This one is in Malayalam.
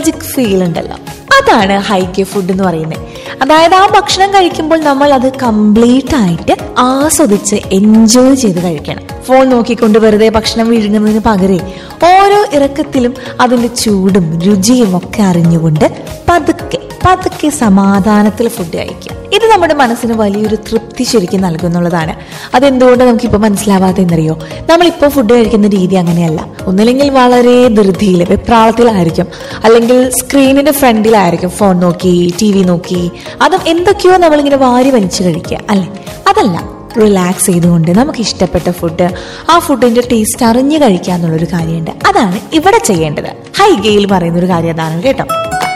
നൊസ്റ്റാൾജിക് ഫീൽ ഉണ്ടല്ലോ, അതാണ് ഹൈഗേ ഫുഡ് എന്ന് പറയുന്നത്. അതായത് ആ ഭക്ഷണം കഴിക്കുമ്പോൾ നമ്മൾ അത് കംപ്ലീറ്റ് ആയിട്ട് ആസ്വദിച്ച് എൻജോയ് ചെയ്ത് കഴിക്കണം. ഫോൺ നോക്കിക്കൊണ്ട് വെറുതെ ഭക്ഷണം വിഴുങ്ങുന്നതിന് പകരം ഓരോ ഇറക്കത്തിലും അതിന്റെ ചൂടും രുചിയും ഒക്കെ അറിഞ്ഞുകൊണ്ട് പതുക്കെ പതുക്കെ സമാധാനത്തിൽ ഫുഡ് കഴിക്കുക. ഇത് നമ്മുടെ മനസ്സിന് വലിയൊരു തൃപ്തി ശരിക്കും നൽകുന്നുള്ളതാണ്. അതെന്തുകൊണ്ട് നമുക്കിപ്പോൾ മനസ്സിലാവാതെ എന്നറിയോ? നമ്മളിപ്പോൾ ഫുഡ് കഴിക്കുന്ന രീതി അങ്ങനെയല്ല. ഒന്നില്ലെങ്കിൽ വളരെ ധൃതിയിൽ വെപ്രാളത്തിലായിരിക്കും, അല്ലെങ്കിൽ സ്ക്രീനിന്റെ ഫ്രണ്ടിലായിരിക്കും ഫോൺ നോക്കി TV നോക്കി, അതും എന്തൊക്കെയോ നമ്മളിങ്ങനെ വാരി വലിച്ചു കഴിക്കുക അല്ലേ? അതല്ല, റിലാക്സ് ചെയ്തുകൊണ്ട് നമുക്ക് ഇഷ്ടപ്പെട്ട ഫുഡ്, ആ ഫുഡിന്റെ ടേസ്റ്റ് അറിഞ്ഞു കഴിക്കുക എന്നുള്ളൊരു കാര്യമുണ്ട്. അതാണ് ഇവിടെ ചെയ്യേണ്ടത്. ഹൈഗേയിൽ പറയുന്നൊരു കാര്യം അതാണ് കേട്ടോ.